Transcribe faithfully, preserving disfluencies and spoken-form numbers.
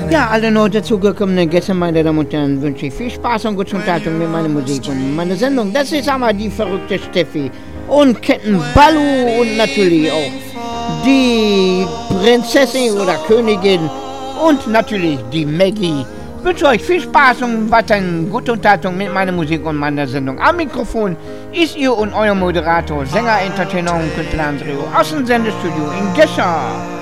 Ja, alle noch dazugekommenen Gäste, meine Damen und Herren, wünsche ich viel Spaß und gute Unterhaltung mit meiner Musik und meiner Sendung. Das ist einmal die verrückte Steffi und Ketten Balu und natürlich auch die Prinzessin oder Königin und natürlich die Maggie. Ich wünsche euch viel Spaß und weiterhin gute Unterhaltung mit meiner Musik und meiner Sendung. Am Mikrofon ist ihr und euer Moderator, Sänger, Entertainer und Künstler Andreo aus dem Sendestudio in Gescher.